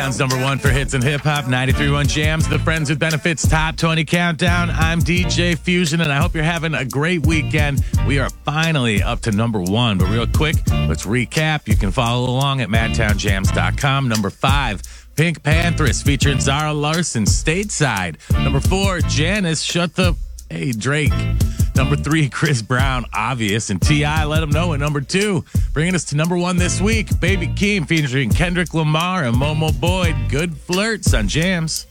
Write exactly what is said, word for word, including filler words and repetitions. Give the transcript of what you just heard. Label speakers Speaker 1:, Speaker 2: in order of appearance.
Speaker 1: Sounds number one for hits and hip hop, ninety-three point one Jams, the Friends with Benefits Top twenty Countdown. I'm D J Fusion, and I hope you're having a great weekend. We are finally up to number one, but real quick, let's recap. You can follow along at madtown jams dot com. Number five, Pink Panthers featuring Zara Larson, Stateside. Number four, Janice, Shut the... Hey, Drake. Number three, Chris Brown, Obvious, and T I Let Him Know at number two. Bringing us to number one this week, Baby Keem featuring Kendrick Lamar and Momo Boyd, Good Flirts on Jams.